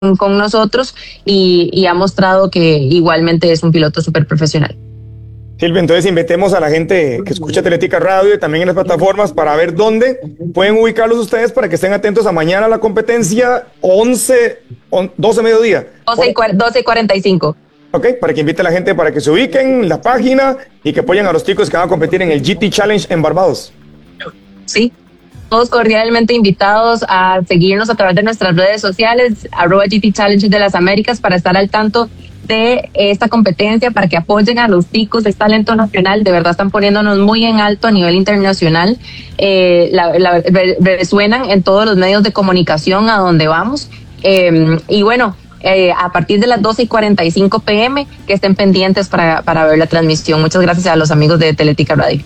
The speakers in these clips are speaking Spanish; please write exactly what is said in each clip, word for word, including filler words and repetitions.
con nosotros y, y ha mostrado que igualmente es un piloto súper profesional. Silvia, entonces invitemos a la gente que escucha Teletica Radio y también en las plataformas para ver dónde pueden ubicarlos ustedes para que estén atentos a mañana a la competencia once, doce mediodía. doce y cuarenta y cinco. Ok, para que invite a la gente para que se ubiquen la página y que apoyen a los chicos que van a competir en el G T Challenge en Barbados. Sí, todos cordialmente invitados a seguirnos a través de nuestras redes sociales, arroba G T Challenge de las Américas, para estar al tanto de esta competencia, para que apoyen a los chicos. Es talento nacional, de verdad están poniéndonos muy en alto a nivel internacional. Eh, la, la, resuenan en todos los medios de comunicación a donde vamos. Eh, y bueno, eh, a partir de las doce y cuarenta y cinco pm, que estén pendientes para, para ver la transmisión. Muchas gracias a los amigos de Teletica Radio.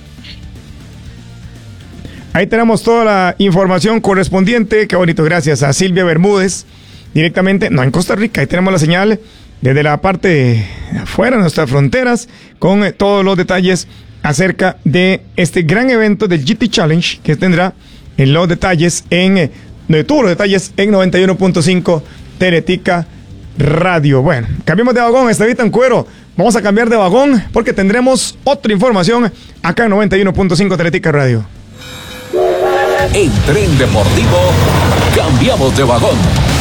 Ahí tenemos toda la información correspondiente. Qué bonito, gracias a Silvia Bermúdez, directamente, no en Costa Rica. Ahí tenemos la señal desde la parte de afuera de nuestras fronteras, con eh, todos los detalles acerca de este gran evento del G T Challenge, que tendrá en los detalles en, eh, de todos los detalles en noventa y uno punto cinco Teletica Radio. Bueno, cambiemos de vagón, Estevita en Cuero. Vamos a cambiar de vagón porque tendremos otra información acá en noventa y uno punto cinco Teletica Radio. En Tren Deportivo, cambiamos de vagón.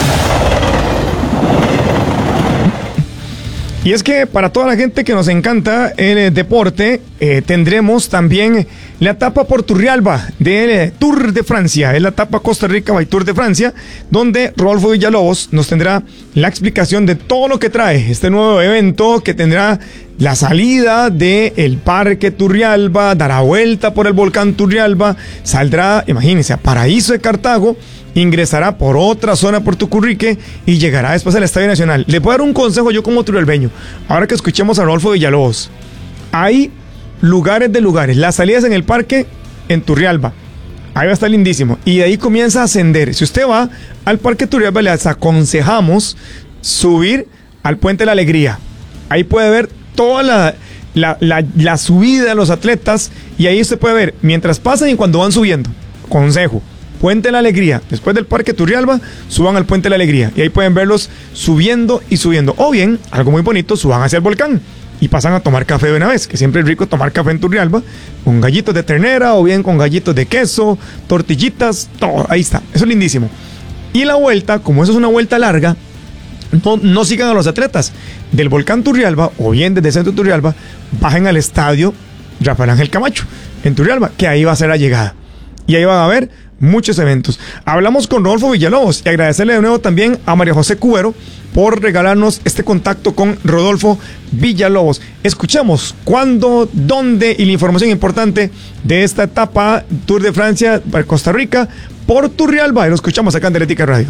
Y es que para toda la gente que nos encanta el deporte, eh, tendremos también la etapa por Turrialba del eh, Tour de Francia. Es la etapa Costa Rica by Tour de Francia, donde Rodolfo Villalobos nos tendrá la explicación de todo lo que trae este nuevo evento, que tendrá la salida del Parque Turrialba, dará vuelta por el volcán Turrialba, saldrá, imagínense, a Paraíso de Cartago, ingresará por otra zona por Tucurrique y llegará después al Estadio Nacional. Le puedo dar un consejo yo como turrialbeño, ahora que escuchemos a Rodolfo Villalobos. Hay lugares de lugares, las salidas en el parque en Turrialba, ahí va a estar lindísimo, y de ahí comienza a ascender. Si usted va al Parque Turrialba, les aconsejamos subir al Puente de la Alegría. Ahí puede ver toda la, la, la, la subida de los atletas, y ahí usted puede ver mientras pasan y cuando van subiendo. Consejo: Puente de la Alegría, después del Parque Turrialba, suban al Puente de la Alegría y ahí pueden verlos subiendo y subiendo. O bien, algo muy bonito, suban hacia el volcán y pasan a tomar café de una vez, que siempre es rico tomar café en Turrialba, con gallitos de ternera o bien con gallitos de queso, tortillitas, todo, ahí está, eso es lindísimo. Y la vuelta, como eso es una vuelta larga, no, no sigan a los atletas del volcán Turrialba o bien desde el centro de Turrialba, bajen al estadio Rafael Ángel Camacho en Turrialba, que ahí va a ser la llegada. Y ahí van a ver muchos eventos. Hablamos con Rodolfo Villalobos y agradecerle de nuevo también a María José Cubero por regalarnos este contacto con Rodolfo Villalobos. Escuchemos cuándo, dónde y la información importante de esta etapa Tour de Francia para Costa Rica por Turrialba, y lo escuchamos acá en Teletica Radio.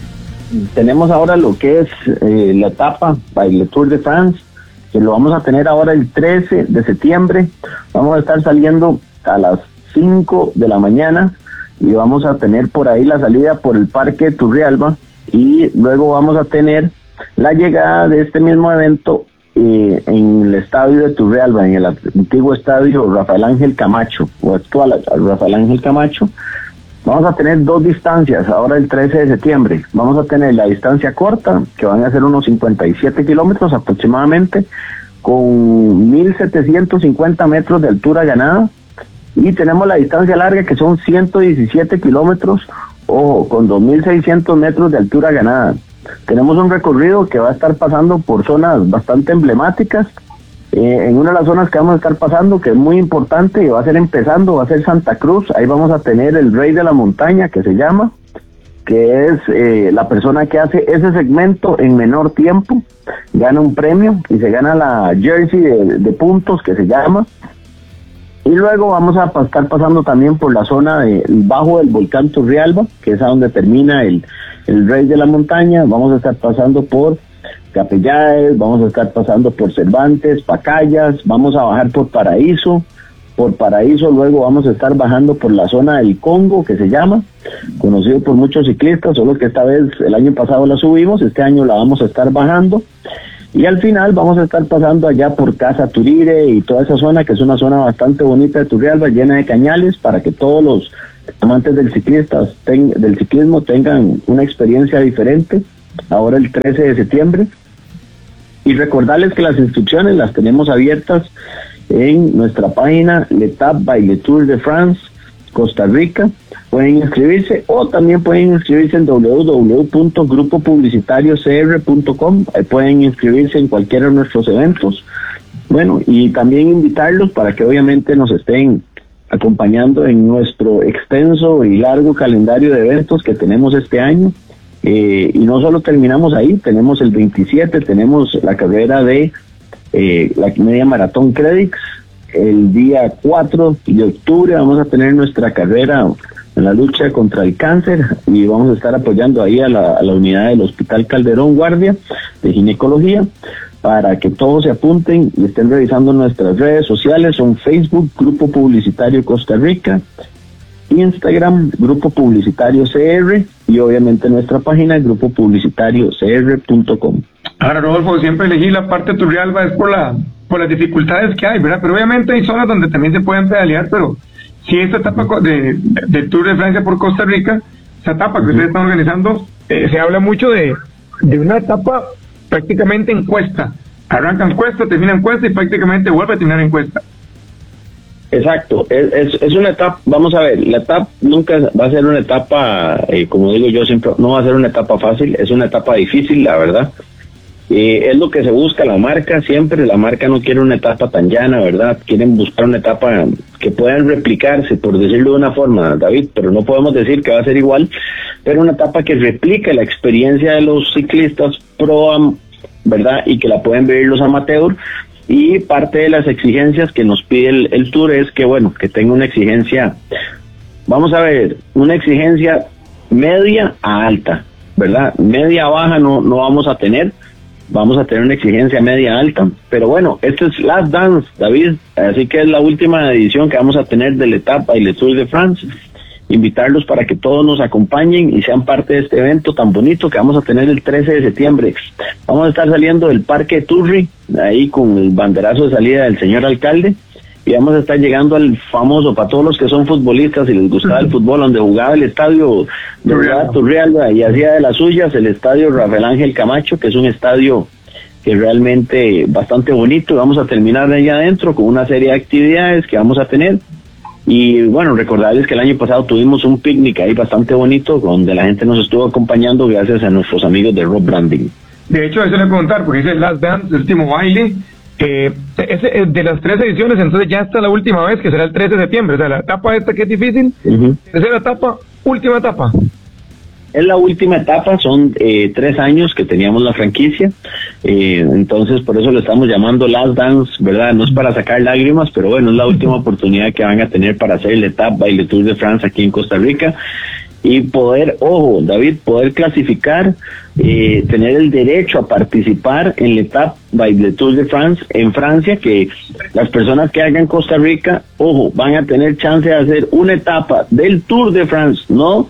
Tenemos ahora lo que es eh, la etapa para el Tour de France, que lo vamos a tener ahora el trece de septiembre. Vamos a estar saliendo a las cinco de la mañana y vamos a tener por ahí la salida por el Parque Turrialba, y luego vamos a tener la llegada de este mismo evento eh, en el estadio de Turrialba, en el antiguo estadio Rafael Ángel Camacho, o actual Rafael Ángel Camacho. Vamos a tener dos distancias ahora el trece de septiembre. Vamos a tener la distancia corta, que van a ser unos cincuenta y siete kilómetros aproximadamente, con mil setecientos cincuenta metros de altura ganada. Y tenemos la distancia larga, que son ciento diecisiete kilómetros, ojo, con dos mil seiscientos metros de altura ganada. Tenemos un recorrido que va a estar pasando por zonas bastante emblemáticas. Eh, en una de las zonas que vamos a estar pasando, que es muy importante, y va a ser empezando, va a ser Santa Cruz. Ahí vamos a tener el Rey de la Montaña, que se llama, que es eh, la persona que hace ese segmento en menor tiempo, gana un premio y se gana la jersey de, de puntos, que se llama. Y luego vamos a estar pasando también por la zona de, bajo del volcán Turrialba, que es a donde termina el, el Rey de la Montaña. Vamos a estar pasando por Capellaes, vamos a estar pasando por Cervantes, Pacayas, vamos a bajar por Paraíso, por Paraíso luego vamos a estar bajando por la zona del Congo, que se llama, conocido por muchos ciclistas, solo que esta vez, el año pasado la subimos, este año la vamos a estar bajando. Y al final vamos a estar pasando allá por Casa Turire y toda esa zona, que es una zona bastante bonita de Turrialba, llena de cañales, para que todos los amantes del, ciclistas ten, del ciclismo tengan una experiencia diferente. ahora el trece de septiembre. Y recordarles que las inscripciones las tenemos abiertas en nuestra página L'Etape by Le Tour de France Costa Rica. Pueden inscribirse o también pueden inscribirse en w w w punto grupo publicitario c r punto com. Pueden inscribirse en cualquiera de nuestros eventos. Bueno, y también invitarlos para que obviamente nos estén acompañando en nuestro extenso y largo calendario de eventos que tenemos este año. Eh, y no solo terminamos ahí, tenemos el veintisiete, tenemos la carrera de eh, la media maratón Credix. El día cuatro de octubre vamos a tener nuestra carrera en la lucha contra el cáncer y vamos a estar apoyando ahí a la, a la unidad del Hospital Calderón Guardia de ginecología, para que todos se apunten y estén revisando nuestras redes sociales. Son Facebook, Grupo Publicitario Costa Rica, Instagram, Grupo Publicitario C R, y obviamente nuestra página, grupo publicitario c r punto com. Ahora, Rodolfo, siempre elegí la parte Turrialba es por la por las dificultades que hay, ¿verdad? Pero obviamente hay zonas donde también se pueden pedalear, pero si esta etapa de, de, del Tour de Francia por Costa Rica, esa etapa que ustedes están organizando, eh, se habla mucho de, de una etapa prácticamente en cuesta. Arranca en cuesta, termina en cuesta y prácticamente vuelve a terminar en cuesta. Exacto, es, es, es una etapa, vamos a ver, la etapa nunca va a ser una etapa, eh, como digo yo siempre, no va a ser una etapa fácil, es una etapa difícil, la verdad. Eh, es lo que se busca la marca siempre, la marca no quiere una etapa tan llana, ¿verdad? Quieren buscar una etapa que puedan replicarse, por decirlo de una forma, David, pero no podemos decir que va a ser igual, pero una etapa que replique la experiencia de los ciclistas pro, ¿verdad? Y que la pueden vivir los amateurs. Y parte de las exigencias que nos pide el, el Tour es que, bueno, que tenga una exigencia, vamos a ver, una exigencia media a alta, ¿verdad? Media baja no, no vamos a tener, vamos a tener una exigencia media alta, pero bueno, esto es Last Dance, David, así que es la última edición que vamos a tener de la etapa y el Tour de France. Invitarlos para que todos nos acompañen y sean parte de este evento tan bonito que vamos a tener el trece de septiembre. Vamos a estar saliendo del Parque Turri, ahí con el banderazo de salida del señor alcalde, y vamos a estar llegando al famoso, para todos los que son futbolistas y les gustaba el fútbol, donde jugaba el estadio de verdad Turrialba y hacía de las suyas, el estadio Rafael Ángel Camacho, que es un estadio que realmente bastante bonito. Vamos a terminar de allá adentro con una serie de actividades que vamos a tener. Y bueno, recordarles que el año pasado tuvimos un picnic ahí bastante bonito, donde la gente nos estuvo acompañando gracias a nuestros amigos de Rock Branding. De hecho, eso le voy a preguntar, porque dice Last Dance, el último baile, eh, ese, de las tres ediciones, entonces ya está la última vez, que será el trece de septiembre, o sea, la etapa esta que es difícil, uh-huh. Tercera etapa, última etapa. Es la última etapa, son eh, tres años que teníamos la franquicia, eh, entonces por eso lo estamos llamando Last Dance, ¿verdad? No es para sacar lágrimas, pero bueno, es la última oportunidad que van a tener para hacer la etapa y el Tour de France aquí en Costa Rica y poder, ojo, David, poder clasificar, eh, tener el derecho a participar en la etapa by the Tour de France en Francia, que las personas que hagan Costa Rica, ojo, van a tener chance de hacer una etapa del Tour de France, no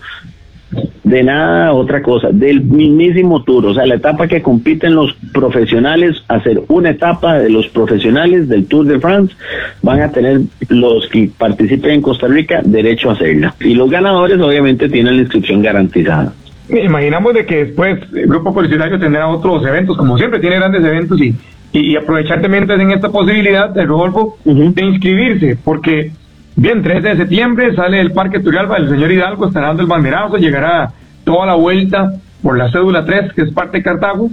de nada otra cosa, del mismísimo Tour, o sea, la etapa que compiten los profesionales, hacer una etapa de los profesionales del Tour de France, van a tener los que participen en Costa Rica derecho a hacerla, y los ganadores obviamente tienen la inscripción garantizada. Imaginamos de que después el Grupo Publicitario tendrá otros eventos, como siempre tiene grandes eventos, y, y, y aprovechar también en esta posibilidad de Rodolfo, uh-huh. de inscribirse, porque bien, trece de septiembre sale el Parque Turrialba, el señor Hidalgo estará dando el banderazo, llegará toda la vuelta por la cédula tres, que es parte de Cartago,